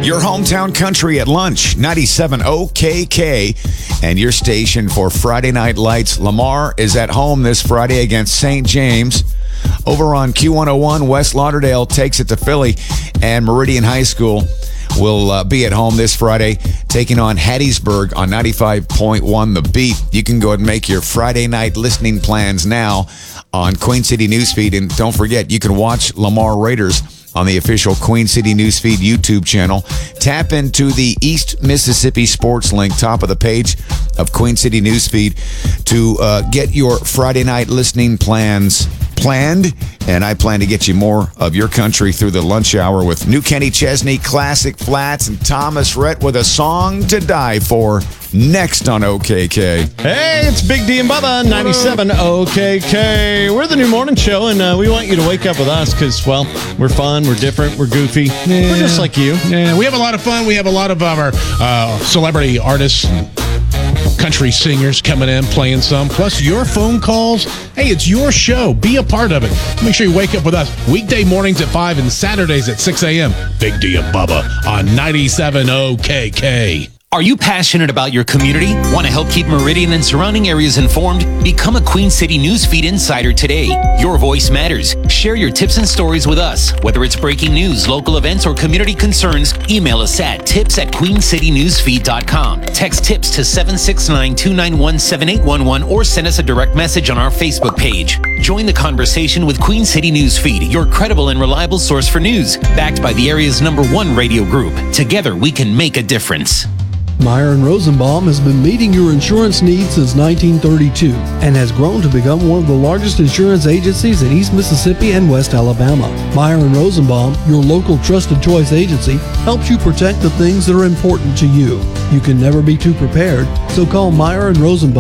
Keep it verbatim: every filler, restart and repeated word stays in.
Your hometown country at lunch, ninety-seven O K K, and your station for Friday Night Lights. Lamar is at home this Friday against Saint James. Over on Q one oh one, West Lauderdale takes it to Philly, and Meridian High School will uh, be at home this Friday, taking on Hattiesburg on ninety-five point one The Beat. You can go ahead and make your Friday night listening plans now on Queen City Newsfeed. And don't forget, you can watch Lamar Raiders on the official Queen City Newsfeed YouTube channel. Tap into the East Mississippi Sports link, top of the page of Queen City Newsfeed, to uh, get your Friday night listening plans planned. And I plan to get you more of your country through the lunch hour with New Kenny Chesney, Classic Flats, and Thomas Rhett with A Song to Die For next on O K K. Hey, it's Big D and Bubba, ninety-seven O K K. We're the new morning show, and uh, we want you to wake up with us because, well, we're fun, we're different, we're goofy. Yeah. We're just like you. Yeah, we have a lot of fun. We have a lot of our uh, celebrity artists, country singers coming in, playing some. Plus your phone calls. Hey, it's your show. Be a part of it. Make sure you wake up with us weekday mornings at five and Saturdays at six a.m. Big D and Bubba on ninety-seven O K K. Are you passionate about your community? Want to help keep Meridian and surrounding areas informed? Become a Queen City Newsfeed Insider today. Your voice matters. Share your tips and stories with us. Whether it's breaking news, local events, or community concerns, email us at tips at queen city newsfeed dot com. Text tips to seven six nine, two nine one, seven eight one one or send us a direct message on our Facebook page. Join the conversation with Queen City Newsfeed, your credible and reliable source for news, backed by the area's number one radio group. Together, we can make a difference. Meyer and Rosenbaum has been meeting your insurance needs since nineteen thirty-two and has grown to become one of the largest insurance agencies in East Mississippi and West Alabama. Meyer and Rosenbaum, your local trusted choice agency, helps you protect the things that are important to you. You can never be too prepared, so call Meyer and Rosenbaum